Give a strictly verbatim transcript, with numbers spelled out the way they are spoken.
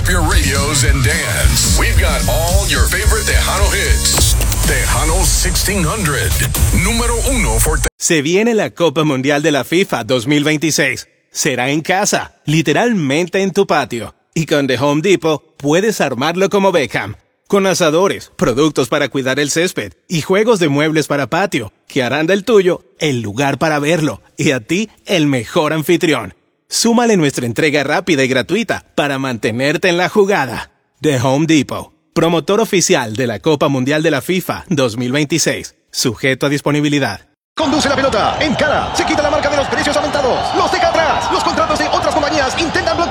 up your radios and dance. We've got all your favorite Tejano hits. Tejano sixteen hundred, número uno for... Se viene la Copa Mundial de la FIFA dos mil veintiséis. Será en casa, literalmente en tu patio. Y con The Home Depot puedes armarlo como Beckham. Con asadores, productos para cuidar el césped y juegos de muebles para patio, que harán del tuyo el lugar para verlo y a ti el mejor anfitrión. Súmale nuestra entrega rápida y gratuita para mantenerte en la jugada. The Home Depot, promotor oficial de la Copa Mundial de la FIFA dos mil veintiséis. Sujeto a disponibilidad. Conduce la pelota, encara, se quita la marca de los precios aumentados, los deja atrás, los contratos de otras compañías intentan bloquear